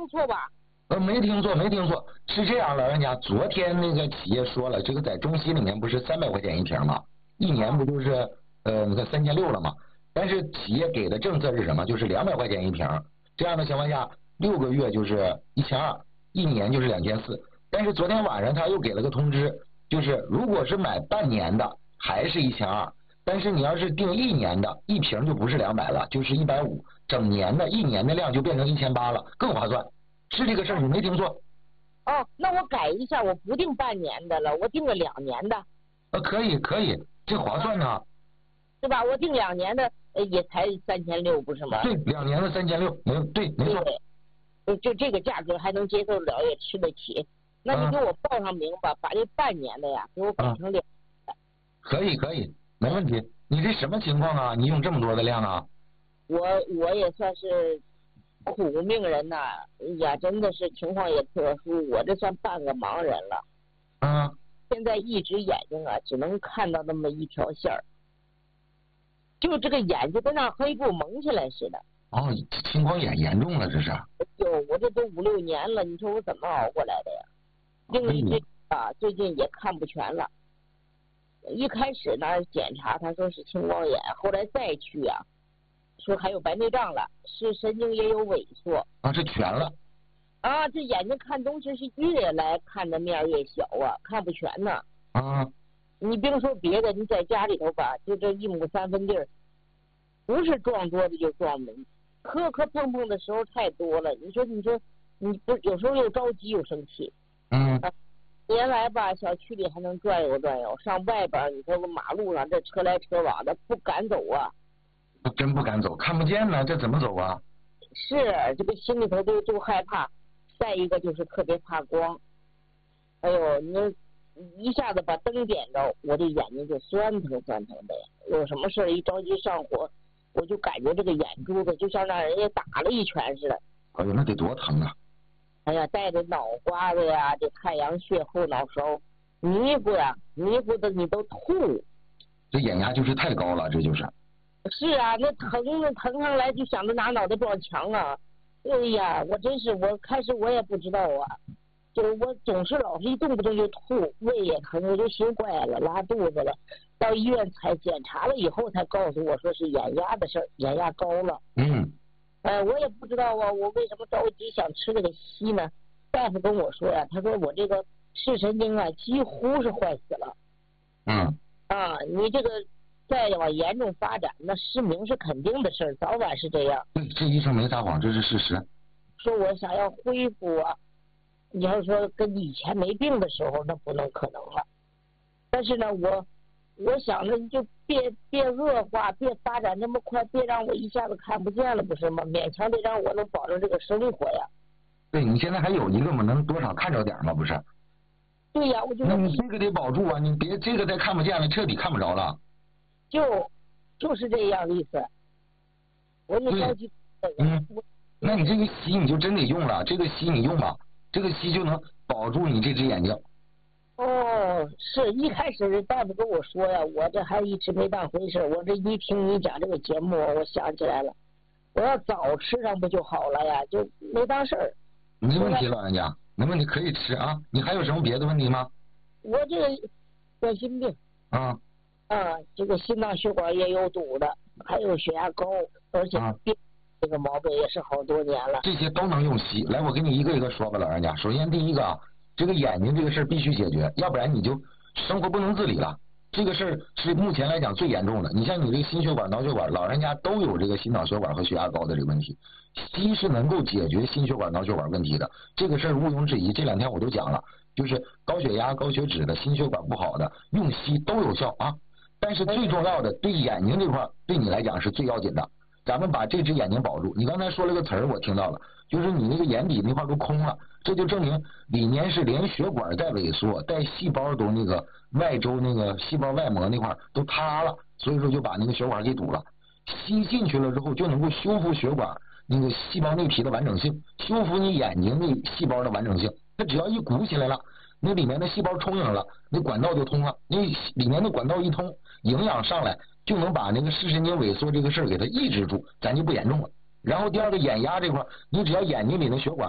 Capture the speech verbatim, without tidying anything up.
错吧？ 呃，没听错，没听错，是这样，老人家，昨天那个企业说了，这个在中西里面不是三百块钱一瓶吗？一年不就是呃你看三千六了吗？但是企业给的政策是什么？就是两百块钱一瓶，这样的情况下，六个月就是一千二，一年就是两千四。但是昨天晚上他又给了个通知，就是如果是买半年的，还是一千二。但是你要是订一年的，一瓶就不是两百了，就是一百五，整年的一年的量就变成一千八了，更划算。是这个事儿，你没听错。 哦，那我改一下，我不定半年的了，我定个两年的。 呃，可以可以，这划算呢， 是吧？我定两年的，呃也才三千六，不是吗？ 对，两年的三千六，没有对，没错。 对，就这个价格还能接受得了，也吃得起。那你给我报上名吧，把这半年的呀给我改成两年的。 可以可以，没问题。你这什么情况啊？你用这么多的量啊？ 我我也算是苦命人呐，哎呀，真的是情况也特殊，我这算半个盲人了。 嗯。 现在一只眼睛啊，只能看到那么一条线儿，就这个眼睛跟那黑布蒙起来似的。 哦，青光眼严重了，这是。 就我这都五六年了，你说我怎么熬过来的呀？另一只啊，最近也看不全了。一开始呢检查，他说是青光眼，后来再去啊，说还有白内障了，是神经也有萎缩。 啊，这全了。 啊，这眼睛看东西是越来看的面越小啊，看不全呢。 啊。 你别说别的，你在家里头吧，就这一亩三分地儿，不是撞桌子就撞门，磕磕碰碰的时候太多了。你说，你说，你不有时候又着急又生气。 嗯。 啊，原来吧，小区里还能转悠转悠，上外边你说马路上这车来车往的，不敢走啊。 真不敢走，看不见呢，这怎么走啊？ 是，这个心里头都都害怕。再一个就是特别怕光，哎呦，你一下子把灯点着，我这眼睛就酸疼酸疼的呀。有什么事一着急上火，我就感觉这个眼珠子就像让人家打了一拳似的。 哎呦，那得多疼啊！ 哎呀，带着脑瓜子呀，这太阳穴、后脑勺，迷糊呀，迷糊的你都吐。 这眼压就是太高了，这就是。 是啊，那疼那疼上来就想着拿脑袋撞墙啊。哎呀，我真是，我开始我也不知道啊，就是我总是老是一动不动就吐，胃也疼，我就心坏了，拉肚子了。到医院才检查了以后，才告诉我说是眼压的事儿，眼压高了。 嗯。 呃，我也不知道啊，我为什么着急想吃这个西呢？大夫跟我说呀，他说我这个视神经啊几乎是坏死了。 嗯。 啊，你这个再往严重发展，那失明是肯定的事儿，早晚是这样。 对，这医生没撒谎，这是事实。 说我想要恢复啊，你要说跟以前没病的时候，那不能可能了。但是呢，我我想着你就别别恶化，别发展那么快，别让我一下子看不见了，不是吗？勉强得让我能保证这个生活呀。 对，你现在还有一个嘛，能多少看着点嘛，不是？ 对呀，我就那你这个得保住啊，你别这个再看不见了，彻底看不着了。 就就是这样意思。我也着急。 嗯。那你这个西你就真得用了，这个西你用吧，这个西就能保住你这只眼睛。 哦，是一开始大夫跟我说呀，我这还一直没当回事，我这一听你讲这个节目，我想起来了，我要早吃上不就好了呀，就没当事儿。 没问题，老人家，没问题，可以吃啊。你还有什么别的问题吗？ 我这个冠心病。 啊。 啊，这个心脏血管也有堵的，还有血压高，而且病。这个毛病也是好多年了， 这些都能用西。来，我给你一个一个说吧，老人家。首先第一个啊，这个眼睛这个事儿必须解决，要不然你就生活不能自理了。这个事儿是目前来讲最严重的。你像你这个心血管、脑血管，老人家都有这个心脑血管和血压高的这个问题，西是能够解决心血管、脑血管问题的，这个事儿毋庸置疑。这两天我都讲了，就是高血压、高血脂的、心血管不好的，用西都有效啊。但是最重要的，对眼睛这块对你来讲是最要紧的。咱们把这只眼睛保住。你刚才说了个词儿，我听到了，就是你那个眼底那块都空了，这就证明里面是连血管在萎缩，带细胞都那个外周那个细胞外膜那块都塌了，所以说就把那个血管给堵了。吸进去了之后，就能够修复血管那个细胞内皮的完整性，修复你眼睛那细胞的完整性。它只要一鼓起来了，那里面的细胞充盈了，那管道就通了，那里面的管道一通，营养上来，就能把那个视神经萎缩这个事儿给它抑制住，咱就不严重了。然后第二个眼压这块，你只要眼睛里的血管